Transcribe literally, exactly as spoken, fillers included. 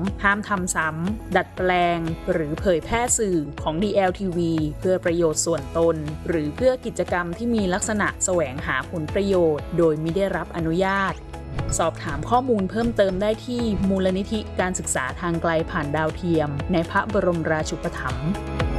ห้ามทำซ้ำดัดแปลงหรือเผยแพร่สื่อของ ดี แอล ที วี เพื่อประโยชน์ส่วนตนหรือเพื่อกิจกรรมที่มีลักษณะแสวงหาผลประโยชน์โดยมิได้รับอนุญาตสอบถามข้อมูลเพิ่มเติมได้ที่มูลนิธิการศึกษาทางไกลผ่านดาวเทียมในพระบรมราชูปถัมภ์